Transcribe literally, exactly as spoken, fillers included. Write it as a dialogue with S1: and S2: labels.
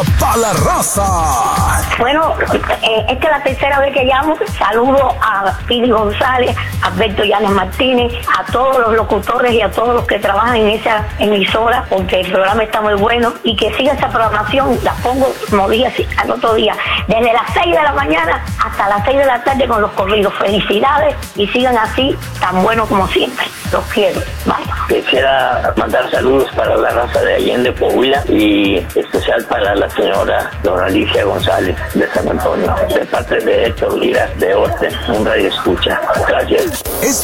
S1: Pa' la raza.
S2: Bueno, eh, esta es la tercera vez que llamo. Saludo a Pidi González, a Alberto Llanes Martínez, a todos los locutores y a todos los que trabajan en esa emisora, porque el programa está muy bueno y que siga esa programación. La pongo, como dije, así, al otro día, desde las seis de la mañana hasta las seis de la tarde con los corridos. Felicidades y sigan así, tan bueno como siempre. Los quiero. Bye.
S3: Quisiera mandar saludos para la raza de Allende, Coahuila, y especial para la señora Dora Alicia González de San Antonio, de parte de Héctor Lira de Orte, un radio escucha. Gracias.
S1: Es